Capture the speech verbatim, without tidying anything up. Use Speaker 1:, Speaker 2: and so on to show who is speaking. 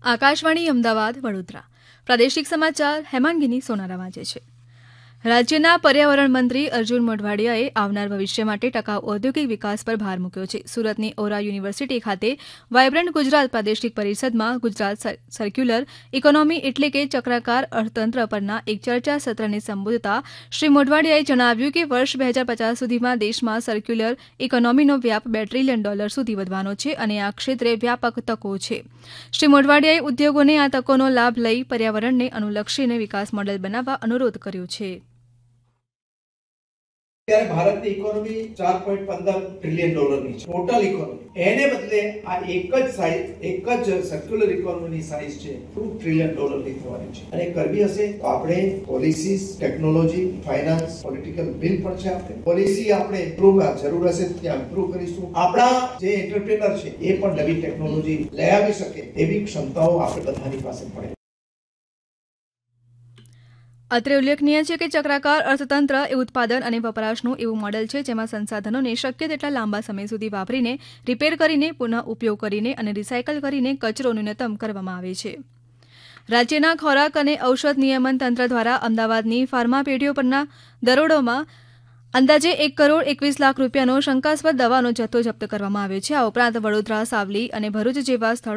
Speaker 1: આકાશવાણી અમદાવાદ વડોદરા પ્રાદેશિક સમાચાર હેમાંગીની સોનારા વાંચે છે. રાજ્યના પર્યાવરણ મંત્રી અર્જુન મોઢવાડિયાએ આવનાર ભવિષ્ય માટે ટકાઉ ઔદ્યોગિક વિકાસ પર ભાર મૂક્યો છે. સુરતની ઓરા યુનિવર્સિટી ખાતે વાયબ્રન્ટ ગુજરાત પ્રાદેશિક પરિષદમાં ગુજરાત સર્ક્યુલર ઇકોનોમી એટલે કે ચક્રાકાર અર્થતંત્ર પરના એક ચર્ચા સત્રને સંબોધતા શ્રી મોઢવાડિયાએ જણાવ્યું કે વર્ષ બે હજાર પચાસ સુધીમાં દેશમાં સર્ક્યુલર ઇકોનોમીનો વ્યાપ બે ટ્રિલિયન ડોલર સુધી વધવાનો છે અને આ ક્ષેત્રે વ્યાપક તકો છે. શ્રી મોઢવાડિયાએ ઉદ્યોગોને આ તકોનો લાભ લઈ પર્યાવરણને અનુલક્ષીને વિકાસ મોડેલ બનાવવા અનુરોધ કર્યો છે.
Speaker 2: ત્યારે ભારતની ઇકોનોમી ચાર પોઈન્ટ પંદર ટ્રિલિયન ડોલરની છે ટોટલ ઇકોનોમી. એને બદલે આ એક જ સાઇઝ એક જ સર્ક્યુલર ઇકોનોમીની સાઇઝ છે ટુ ટ્રિલિયન ડોલરની થવાની છે. અને કરવી હશે તો આપણે policies, technology, finance, political will પણ છે. આપણે પોલિસી આપણે ઇમ્પ્રૂવ જરૂર હશે ત્યાં ઇમ્પ્રૂવ કરીશું. આપણા જે એન્ટરપ્રેનર છે એ પણ નવી ટેકનોલોજી લઈ આવી શકે એવી ક્ષમતાઓ આપણે બધાની પાસે પડે.
Speaker 1: અત્રે ઉલ્લેખનીય છે કે ચક્રાકાર અર્થતંત્ર એ ઉત્પાદન અને વપરાશનું એવું મોડેલ છે જેમાં સંસાધનોને શક્ય તેટલા લાંબા સમય સુધી વાપરીને, રિપેર કરીને, પુનઃ ઉપયોગ કરીને અને રિસાયકલ કરીને કચરો ન્યૂનતમ કરવામાં આવે છે. રાજ્યના ખોરાક અને ઔષધ નિયમન તંત્ર દ્વારા અમદાવાદની ફાર્મા પેઢીઓ પરના દરોડોમાં અંદાજે એક કરોડ એકવીસ લાખ રૂપિયાનો શંકાસ્પદ દવાનો જથ્થો જપ્ત કરવામાં આવ્યો છે. આ ઉપરાંત વડોદરા, સાવલી અને ભરૂચ જેવા સ્થળો